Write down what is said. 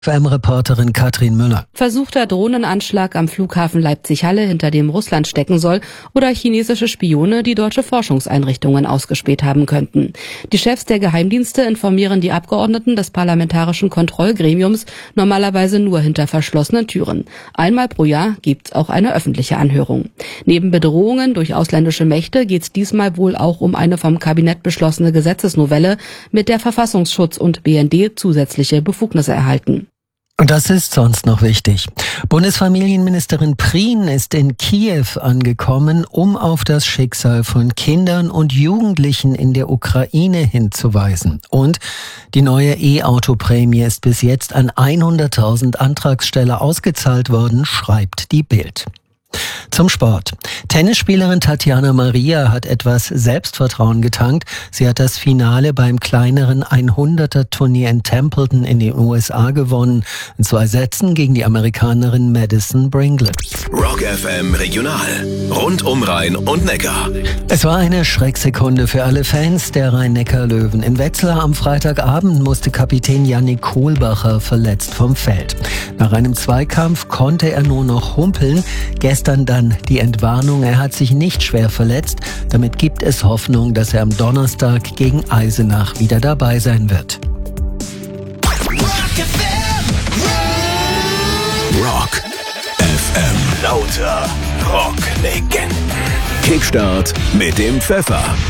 FM-Reporterin Katrin Müller. Versuchter Drohnenanschlag am Flughafen Leipzig-Halle, hinter dem Russland stecken soll, oder chinesische Spione, die deutsche Forschungseinrichtungen ausgespäht haben könnten. Die Chefs der Geheimdienste informieren die Abgeordneten des Parlamentarischen Kontrollgremiums normalerweise nur hinter verschlossenen Türen. Einmal pro Jahr gibt's auch eine öffentliche Anhörung. Neben Bedrohungen durch ausländische Mächte geht's diesmal wohl auch um eine vom Kabinett beschlossene Gesetzesnovelle, mit der Verfassungsschutz und BND zusätzliche Befugnisse erhalten. Und das ist sonst noch wichtig. Bundesfamilienministerin Prien ist in Kiew angekommen, um auf das Schicksal von Kindern und Jugendlichen in der Ukraine hinzuweisen. Und die neue E-Auto-Prämie ist bis jetzt an 100.000 Antragsteller ausgezahlt worden, schreibt die Bild. Zum Sport. Tennisspielerin Tatjana Maria hat etwas Selbstvertrauen getankt. Sie hat das Finale beim kleineren 100er-Turnier in Templeton in den USA gewonnen. In 2 Sätzen gegen die Amerikanerin Madison Bringley. Rock FM Regional. Rund um Rhein und Neckar. Es war eine Schrecksekunde für alle Fans der Rhein-Neckar-Löwen. In Wetzlar am Freitagabend musste Kapitän Yannick Kohlbacher verletzt vom Feld. Nach einem Zweikampf konnte er nur noch humpeln. Gestern dann die Entwarnung, er hat sich nicht schwer verletzt. Damit gibt es Hoffnung, dass er am Donnerstag gegen Eisenach wieder dabei sein wird. Rock FM. Lauter Rocklegenden. Kickstart mit dem Pfeffer.